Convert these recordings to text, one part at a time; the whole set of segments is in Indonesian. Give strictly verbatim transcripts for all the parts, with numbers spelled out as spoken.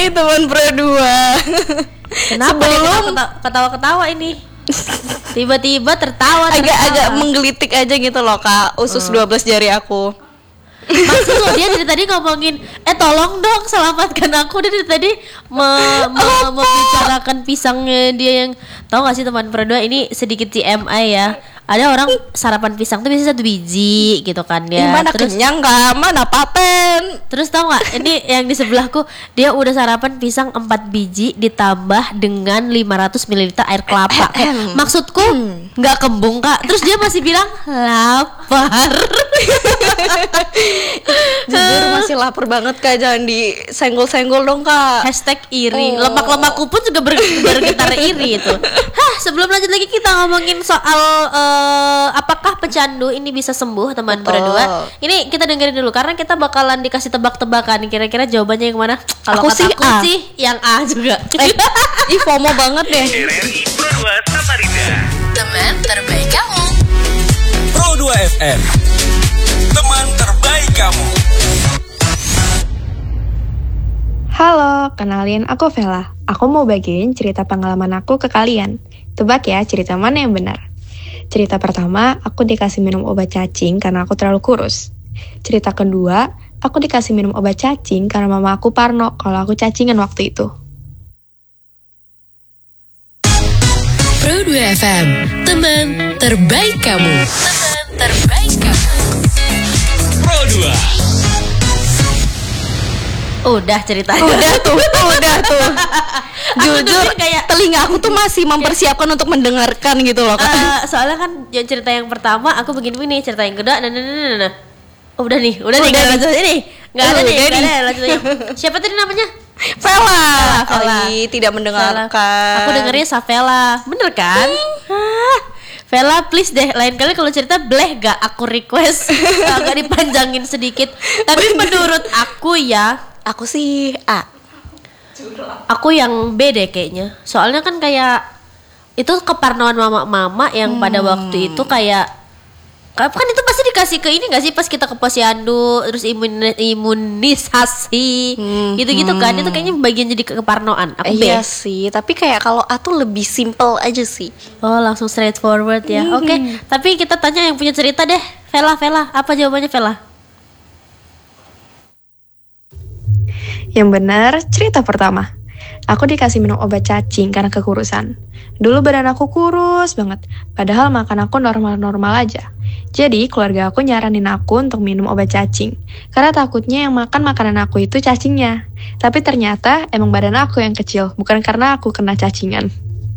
Hai teman berdua. Kenapa dia ketawa- ketawa-ketawa ini? Tiba-tiba tertawa, tertawa. Agak-agak menggelitik aja gitu loh Kak, usus dua belas jari aku. Maksud lo dia dari tadi ngomongin, eh tolong dong selamatkan aku. Dia dari tadi me- me- membicarakan pisangnya dia yang, tahu gak sih teman berdua, ini sedikit T M I ya. Ada orang sarapan pisang tuh biasanya satu biji gitu kan ya. Mana terus kenyang Kak, mana paten. Terus tau gak, ini yang di sebelahku, dia udah sarapan pisang empat biji ditambah dengan lima ratus mililiter air kelapa. Kayak, maksudku gak kembung Kak. Terus dia masih bilang lapar. Jujur masih lapar banget Kak, jangan disenggol-senggol dong Kak. Hashtag iri. Oh. Lemak-lemakku pun juga ber- bergetar iri itu. Hah, sebelum lanjut lagi kita ngomongin soal uh, apakah pecandu ini bisa sembuh teman Betul. berdua. Ini kita dengerin dulu karena kita bakalan dikasih tebak-tebakan. Kira-kira jawabannya yang mana? Kalau Aku kata sih aku A. sih yang A juga. Eh, ih FOMO banget deh. R R I Pro dua Samarinda. Teman terbaik kamu. Pro dua F M, teman terbaik kamu. Halo, kenalin aku Vela. Aku mau bagiin cerita pengalaman aku ke kalian. Tebak ya cerita mana yang benar. Cerita pertama, aku dikasih minum obat cacing karena aku terlalu kurus. Cerita kedua, aku dikasih minum obat cacing karena mama aku parno kalau aku cacingan waktu itu. Pro dua F M, teman terbaik kamu. Teman terbaik kamu. Pro dua. Udah ceritanya. Udah tuh, udah tuh. Aku Jujur dengerin kayak- telinga aku tuh masih mempersiapkan untuk mendengarkan gitu loh Kak. Eh, soalnya kan yang cerita yang pertama aku begini-begini, cerita yang kedua nah nah nah nah, nah. Oh, udah nih, udah nih, Udah nggak ada nih. lanjutannya nih, nggak ada Udah nih, nggak nih. ada lanjutannya. Siapa tadi namanya? Vela Vela. kali tidak mendengarkan. Salah. Aku dengernya Savela, bener kan? Hah. Vela please deh, lain kali kalau cerita boleh gak aku request agak dipanjangin sedikit. Tapi menurut aku ya, Aku sih A. aku yang B deh kayaknya. Soalnya kan kayak itu keparnoan mama-mama yang pada waktu itu kayak kan itu pasti dikasih ke ini gak sih pas kita ke posyandu terus imun, imunisasi Hmm, gitu-gitu kan, itu kayaknya bagian jadi ke- keparnoan. Aku B. Iya sih, tapi kayak kalau A tuh lebih simple aja sih. Oh langsung straightforward ya. Oke, tapi kita tanya yang punya cerita deh. Vela, Vela, apa jawabannya Vela? Yang benar, cerita pertama. Aku dikasih minum obat cacing karena kekurusan. Dulu badan aku kurus banget, padahal makan aku normal-normal aja. Jadi keluarga aku nyaranin aku untuk minum obat cacing, karena takutnya yang makan makanan aku itu cacingnya. Tapi ternyata emang badan aku yang kecil, bukan karena aku kena cacingan.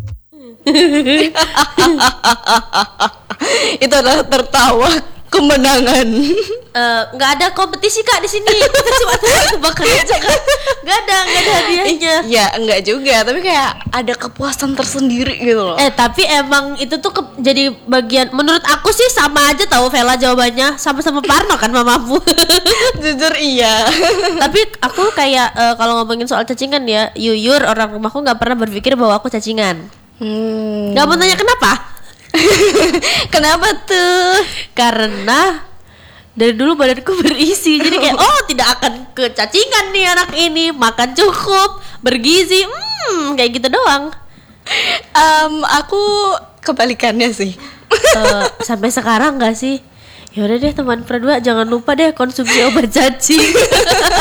Itu adalah tertawa kemenangan. Eh, nggak ada kompetisi Kak di sini. Kita cuma tebak-tebakan aja Kak. Nggak ada, nggak ada hadiahnya. Ya enggak juga, tapi kayak ada kepuasan tersendiri gitu loh. Eh tapi emang itu tuh ke- jadi bagian, menurut aku sih sama aja tahu Vela jawabannya, sama-sama parno kan mamamu. Jujur iya. Tapi aku kayak eh, kalau ngomongin soal cacingan ya, Yuyur orang rumahku nggak pernah berpikir bahwa aku cacingan. Hmm. Nggak mau tanya kenapa? Kenapa tuh? Karena dari dulu badanku berisi, jadi kayak oh tidak akan kecacingan nih anak ini, makan cukup, bergizi, hmm kayak gitu doang. Em, aku kebalikannya sih. Eh, sampai sekarang nggak sih? Ya udah deh teman berdua, jangan lupa deh konsumsi obat cacing.